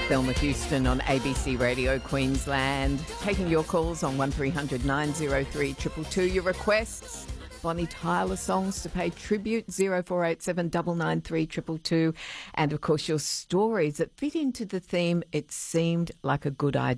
Thelma Houston on ABC Radio Queensland. Taking your calls on 1300 903 222. Your requests, Bonnie Tyler songs to pay tribute, 0487 993 222. And of course your stories that fit into the theme, It Seemed Like a Good Idea.